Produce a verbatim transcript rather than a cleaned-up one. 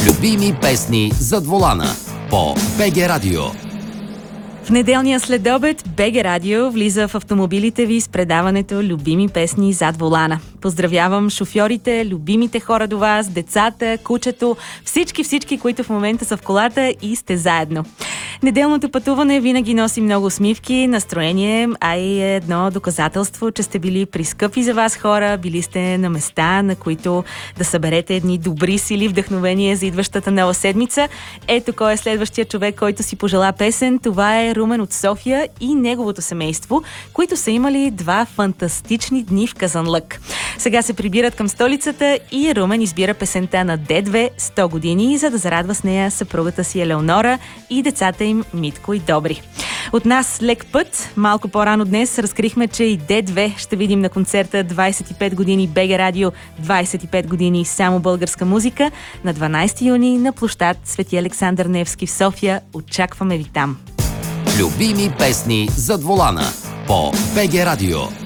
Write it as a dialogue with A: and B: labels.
A: Любими песни зад волана по БГ Радио.
B: В неделния следобед БГ Радио влиза в автомобилите ви с предаването Любими песни зад волана. Поздравявам шофьорите, любимите хора до вас, децата, кучето, всички всички, които в момента са в колата и сте заедно. Неделното пътуване винаги носи много усмивки, настроение, а и е едно доказателство, че сте били при скъпи за вас хора, били сте на места, на които да съберете едни добри сили, вдъхновение за идващата нова седмица. Ето кой е следващия човек, който си пожела песен. Това е Румен от София и неговото семейство, които са имали два фантастични дни в Казанлък. Сега се прибират към столицата и Румен избира песента на Д две сто години, за да зарадва с нея съпругата си Елеонора и децата им Митко и Добри. От нас лек път. Малко по-рано днес разкрихме, че и Д две ще видим на концерта двайсет и пет години БГ Радио, двайсет и пет години само българска музика на дванайсети юни на площад Свети Александър Невски в София. Очакваме ви там.
A: Любими песни зад волана по БГ Радио.